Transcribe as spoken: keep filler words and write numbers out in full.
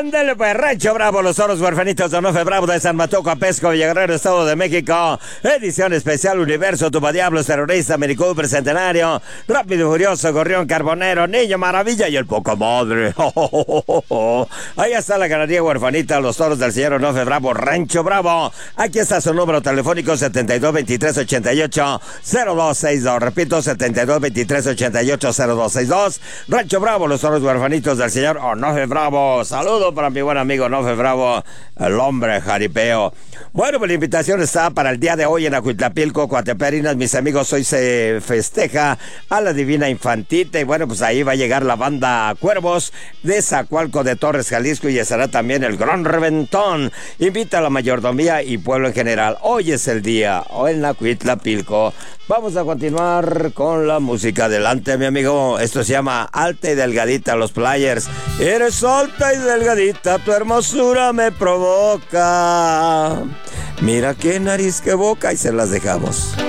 Ándale pues, Rancho Bravo, los toros huerfanitos de Onofre Bravo de San Mateo, Capesco, Villaguerrero, Estado de México. Edición especial Universo, Tuba Diablos, Terrorista, Mini Cooper, Centenario, Rápido y Furioso, Gorrión Carbonero, Niño Maravilla y el Poca Madre. Oh, oh, oh, oh, oh. Ahí está la ganadería huerfanita, los toros del señor Onofre Bravo, Rancho Bravo. Aquí está su número telefónico, setenta y dos veintitrés ochenta y ocho cero dos sesenta y dos. Repito, setenta y dos veintitrés ochenta y ocho cero dos sesenta y dos. Rancho Bravo, los toros huerfanitos del señor Onofre Bravo. Saludo para mi buen amigo Onofre Bravo, el hombre jaripeo. Bueno, pues la invitación está para el día de hoy en Acuitlapilco, Coateperinas. Mis amigos, hoy se festeja a la Divina Infantita y bueno, pues ahí va a llegar la banda Cuervos de Zacualco de Torres, Jalisco, y estará también el Gran Reventón. Invita a la mayordomía y pueblo en general. Hoy es el día, hoy en Acuitlapilco. Vamos a continuar con la música. Adelante, mi amigo. Esto se llama Alta y Delgadita, los Players. Eres alta y delgadita, tu hermosura me provoca. Mira qué nariz, qué boca, y se las dejamos.